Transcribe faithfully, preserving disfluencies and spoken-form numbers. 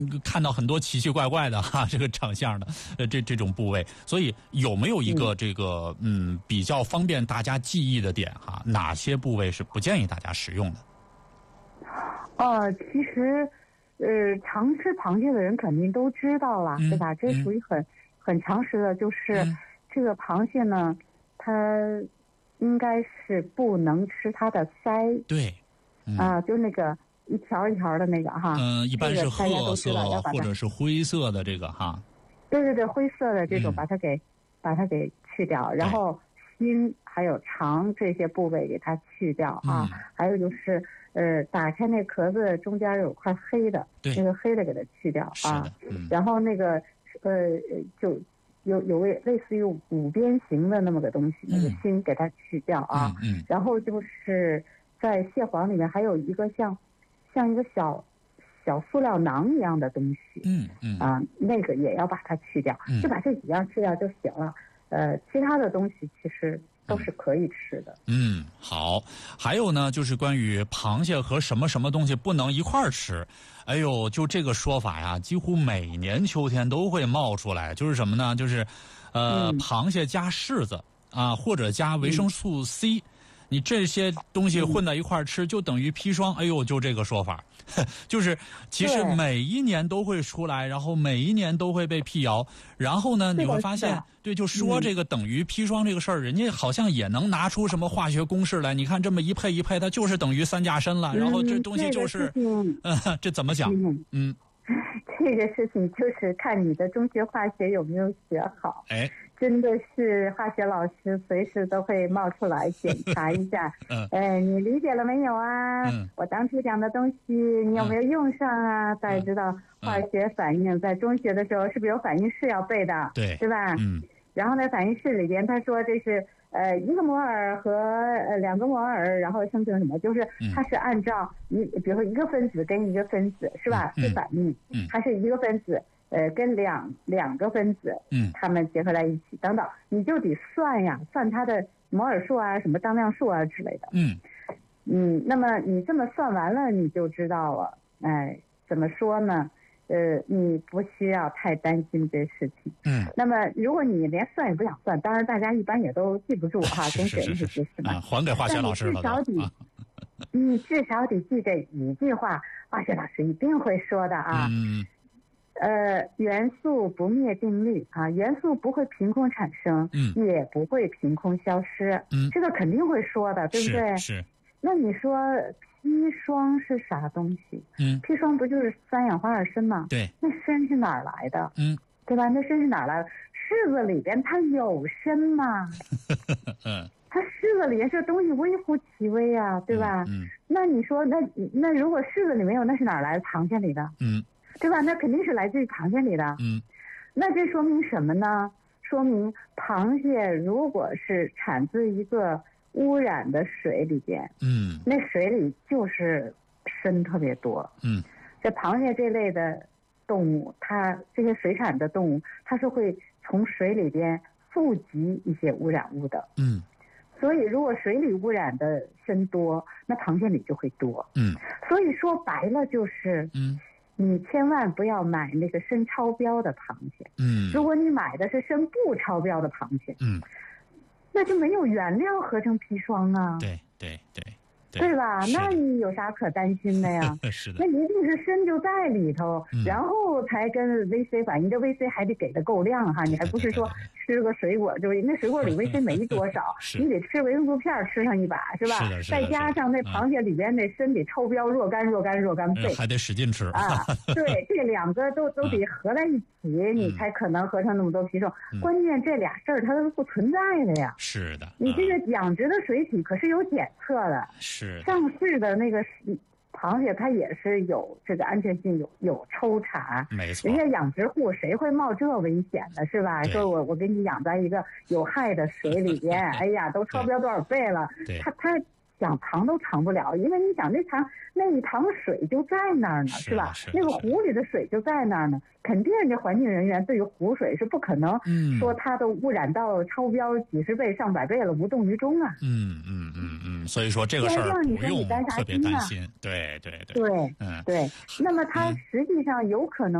看到很多奇奇怪怪的哈，这个长相的呃这这种部位，所以有没有一个这个嗯比较方便大家记忆的点哈？哪些部位是不建议大家食用的？ 哦，其实呃，常吃螃蟹的人肯定都知道了，嗯、对吧？这属于很、嗯、很常识的，就是、嗯、这个螃蟹呢，它应该是不能吃它的鳃。 对。嗯、 啊，就那个一条一条的那个哈， 嗯、呃，一般是褐色或者是灰色的这个哈。 对对对，灰色的这种把它给、嗯、把它给去掉，然后心还有肠这些部位给它去掉啊。嗯、还有就是呃，打开那壳子中间有块黑的，那个黑的给它去掉啊。嗯、然后那个呃，就有有类类似于五边形的那么个东西，那个心给它去掉啊。 嗯嗯、 然后就是在蟹黄里面还有一个像像一个小小塑料囊一样的东西， 嗯嗯啊，那个也要把它去掉， 嗯、 就把这几样去掉就行了。呃，其他的东西其实都是可以吃的。 嗯，好。还有呢，就是关于螃蟹和什么什么东西不能一块儿吃。哎呦，就这个说法呀，几乎每年秋天都会冒出来。就是什么呢？就是呃， 嗯、 螃蟹加柿子啊，或者加维生素 C。嗯，你这些东西混在一块儿吃，就等于砒霜。哎呦，就这个说法，就是其实每一年都会出来，然后每一年都会被辟谣。然后呢，你会发现，对，就说这个等于砒霜这个事儿，人家好像也能拿出什么化学公式来。你看这么一配一配，它就是等于三甲砷了。然后这东西就是，嗯，这怎么讲？嗯， 这个事情就是看你的中学化学有没有学好。 哎。 真的是化学老师随时都会冒出来检查一下， 嗯， 呃，你理解了没有啊？ 嗯， 我当初讲的东西你有没有用上啊？嗯、大家知道化学反应在中学的时候是不是有反应式要背的？ 对， 对吧？ 嗯， 然后呢，反应式里边他说这是呃一个摩尔和呃两个摩尔，然后生成什么？就是它是按照一，比如说一个分子跟一个分子是吧？ 嗯、 是反应， 嗯， 它是一个分子。呃，跟两两个分子， 嗯， 它们结合在一起，等等，你就得算呀，算它的摩尔数啊，什么当量数啊之类的。 嗯， 嗯，那么你这么算完了，你就知道了。哎，怎么说呢？呃，你不需要太担心这事情。 嗯， 那么如果你连算也不想算，当然大家一般也都记不住哈，跟谁是其实嘛， 还给化学老师了。 至少得，你至少得记这一句话，化学老师一定会说的啊。 嗯。 呃，元素不灭定律啊，元素不会凭空产生， 嗯， 也不会凭空消失， 嗯， 这个肯定会说的，对不对？ 是。是。 那你说砒霜是啥东西？ 嗯， 砒霜不就是三氧化二砷吗？ 对。 那砷是哪儿来的？ 嗯， 对吧？那砷是哪儿来的？柿子里边它有砷吗？ 嗯， 它柿子里边这东西微乎其微啊，对吧？ 嗯。嗯， 那你说，那那如果柿子里没有，那是哪儿来的？螃蟹里的？ 嗯。 对吧？那肯定是来自于螃蟹里的。 嗯， 那这说明什么呢？说明螃蟹如果是产自一个污染的水里边， 嗯， 那水里就是砷特别多。 嗯， 这螃蟹这类的动物，它这些水产的动物，它是会从水里边富集一些污染物的。 嗯， 所以如果水里污染的砷多，那螃蟹里就会多。 嗯， 所以说白了就是， 嗯。 你千万不要买那个砷超标的螃蟹。 嗯， 如果你买的是砷不超标的螃蟹， 嗯， 那就没有原料合成砒霜啊。 对对对对， 对吧？那你有啥可担心的呀？ 是的， 那一定是砷就在里头， 嗯、 然后才跟 V C 反应。这 V C 还得给的够量哈，你还不是说吃个水果就那水果里 V C 没多少，你得吃维生素片吃上一把是吧？ 是的，是的。再加上那螃蟹里边那砷得超标若干若干若干倍， 还得使劲吃啊。对，这两个都都得合在一起， 嗯、 你才可能合成那么多砒霜。 嗯、 关键这俩事儿它都是不存在的呀。 是的， 你这个养殖的水体可是有检测的， 是上市的那个螃蟹它也是有这个安全性，有有抽查， 没错。 人家养殖户谁会冒这危险的，是吧？说我我给你养在一个有害的水里边，哎呀，都超标多少倍了，他他想藏都藏不了，因为你想那塘那一塘水就在那儿呢，是吧？那个湖里的水就在那儿呢，肯定人家环境人员对于湖水是不可能说它都污染到超标几十倍、上百倍了，无动于衷啊。 嗯嗯嗯嗯，所以说这个事儿不用特别担心。对对对。 对， 嗯， 对。那么它实际上有可能。